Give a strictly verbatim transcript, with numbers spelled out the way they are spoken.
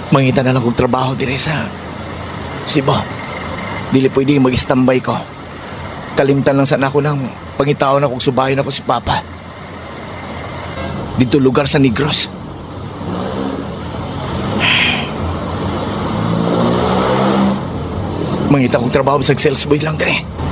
Mangita na lang kong trabaho dire sa Cebu. Dili pwede mag-standby ko. Kalimtan lang sana ako ng pangitaon na kung subayin ako si Papa. Dito lugar sa Negros. Mangita kong trabaho sa sales boy lang dire.